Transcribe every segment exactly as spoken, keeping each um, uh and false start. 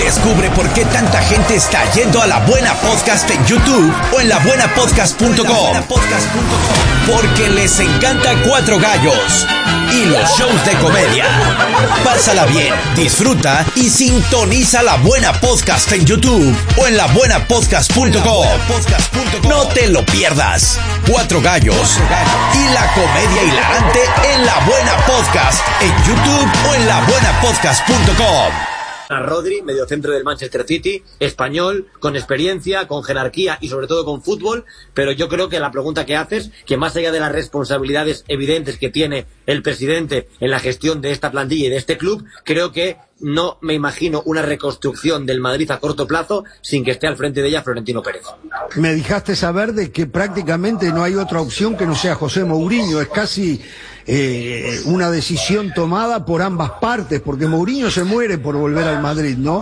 Descubre por qué tanta gente está yendo a La Buena Podcast en YouTube o en la buena podcast punto com. Porque les encanta Cuatro Gallos y los shows de comedia. Pásala bien, disfruta y sintoniza La Buena Podcast en YouTube o en la buena podcast punto com. No te lo pierdas. Cuatro Gallos y la comedia hilarante en La Buena Podcast en YouTube o en la buena podcast punto com. A Rodri, mediocentro del Manchester City, español, con experiencia, con jerarquía y sobre todo con fútbol, pero yo creo que la pregunta que haces, que más allá de las responsabilidades evidentes que tiene el presidente en la gestión de esta plantilla y de este club, creo que no me imagino una reconstrucción del Madrid a corto plazo sin que esté al frente de ella Florentino Pérez. Me dejaste saber de que prácticamente no hay otra opción que no sea José Mourinho, es casi eh, una decisión tomada por ambas partes, porque Mourinho se muere por volver al Madrid, ¿no?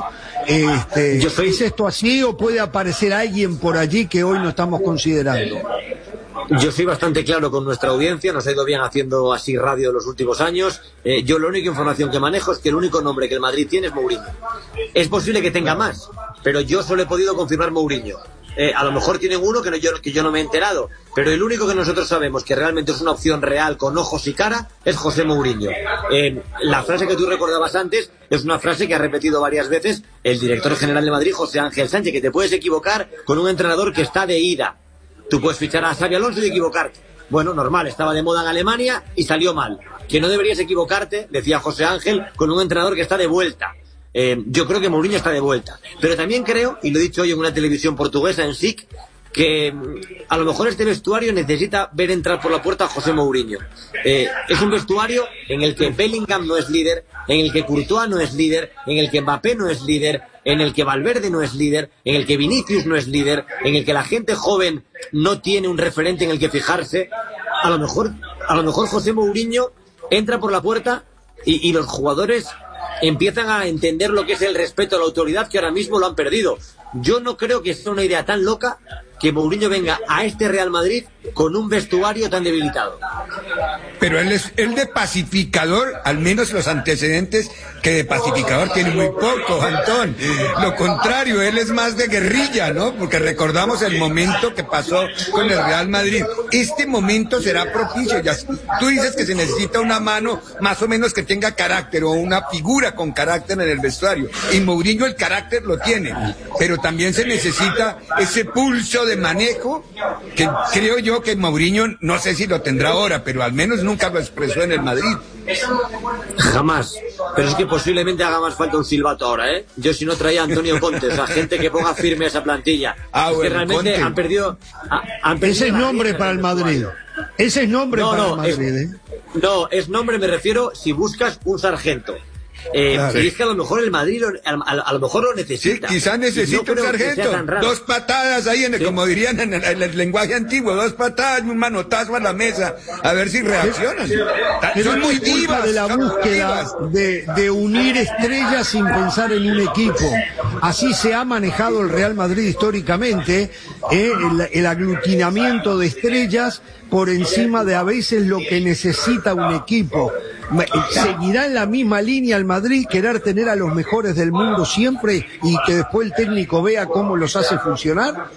Este, Yo soy... ¿Es esto así o puede aparecer alguien por allí que hoy no estamos considerando? Yo soy bastante claro con nuestra audiencia, nos ha ido bien haciendo así radio los últimos años. Eh, yo la única información que manejo es que el único nombre que el Madrid tiene es Mourinho. Es posible que tenga más, pero yo solo he podido confirmar Mourinho. Eh, a lo mejor tienen uno que, no, yo, que yo no me he enterado, pero el único que nosotros sabemos que realmente es una opción real con ojos y cara es José Mourinho. Eh, la frase que tú recordabas antes es una frase que ha repetido varias veces el director general de Madrid, José Ángel Sánchez, que te puedes equivocar con un entrenador que está de ida. Tú puedes fichar a Xabi Alonso y equivocarte. Bueno, normal, estaba de moda en Alemania y salió mal. Que no deberías equivocarte, decía José Ángel, con un entrenador que está de vuelta. Eh, yo creo que Mourinho está de vuelta. Pero también creo, y lo he dicho hoy en una televisión portuguesa, en S I C, que a lo mejor este vestuario necesita ver entrar por la puerta a José Mourinho. Eh, es un vestuario en el que Bellingham no es líder, en el que Courtois no es líder, en el que Mbappé no es líder, en el que Valverde no es líder, en el que Vinicius no es líder, en el que la gente joven no tiene un referente en el que fijarse. A lo mejor, a lo mejor José Mourinho entra por la puerta y, y los jugadores empiezan a entender lo que es el respeto a la autoridad, que ahora mismo lo han perdido. Yo no creo que sea una idea tan loca que Mourinho venga a este Real Madrid con un vestuario tan debilitado. Pero él es el de pacificador, al menos los antecedentes que de pacificador tiene muy poco, Antón. Lo contrario, él es más de guerrilla, ¿no? Porque recordamos el momento que pasó con el Real Madrid. Este momento será propicio. Ya, tú dices que se necesita una mano más o menos que tenga carácter o una figura con carácter en el vestuario. Y Mourinho el carácter lo tiene, pero también se necesita ese pulso de manejo que creo yo que Mourinho, no sé si lo tendrá ahora, pero al menos nunca lo expresó en el Madrid. Jamás. Pero es que posiblemente haga más falta un silbato ahora, ¿eh? Yo si no traía a Antonio Conte, o sea, gente que ponga firme a esa plantilla. Ah, es bueno, que realmente Conte. han perdido, ha, han perdido... Ese es nombre para el Madrid. Ese es nombre no, para no, el Madrid, es, ¿eh? No, es nombre, me refiero, si buscas un sargento. Eh, Claro. Y es que a lo mejor el Madrid lo, a, a, a lo mejor lo Sí, necesita. quizás necesita no un sargento, dos patadas ahí, en el, Sí. como dirían en el, en el lenguaje antiguo, dos patadas y un manotazo a la mesa, a ver si reaccionan. Pero Son muy es culpa divas, de la son muy búsqueda divas. de, de unir estrellas sin pensar en un equipo. Así se ha manejado el Real Madrid históricamente, eh, el, el aglutinamiento de estrellas por encima de a veces lo que necesita un equipo. ¿Seguirá en la misma línea el Madrid, querer tener a los mejores del mundo siempre y que después el técnico vea cómo los hace funcionar?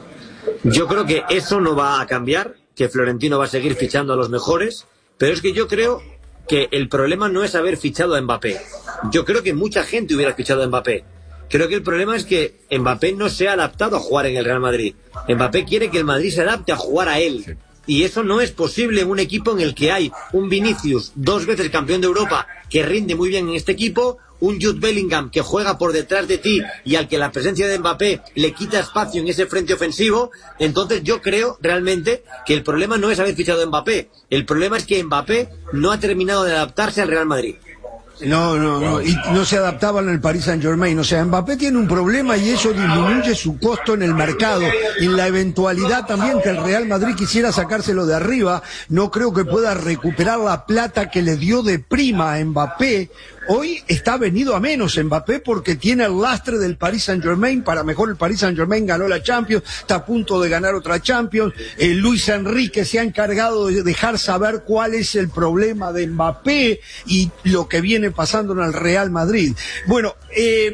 Yo creo que eso no va a cambiar, que Florentino va a seguir fichando a los mejores, pero es que yo creo que el problema no es haber fichado a Mbappé. Yo creo que mucha gente hubiera fichado a Mbappé. Creo que el problema es que Mbappé no se ha adaptado a jugar en el Real Madrid. Mbappé quiere que el Madrid se adapte a jugar a él. Y eso no es posible en un equipo en el que hay un Vinicius, dos veces campeón de Europa, que rinde muy bien en este equipo, un Jude Bellingham que juega por detrás de ti y al que la presencia de Mbappé le quita espacio en ese frente ofensivo. Entonces yo creo realmente que el problema no es haber fichado a Mbappé, el problema es que Mbappé no ha terminado de adaptarse al Real Madrid. No, no, no, y no se adaptaban al Paris Saint-Germain. O sea, Mbappé tiene un problema y eso disminuye su costo en el mercado. En la eventualidad también que el Real Madrid quisiera sacárselo de arriba, no creo que pueda recuperar la plata que le dio de prima a Mbappé. Hoy está venido a menos Mbappé porque tiene el lastre del Paris Saint-Germain. Para mejor, el Paris Saint-Germain ganó la Champions, está a punto de ganar otra Champions. Eh, Luis Enrique se ha encargado de dejar saber cuál es el problema de Mbappé y lo que viene pasando en el Real Madrid. Bueno, eh,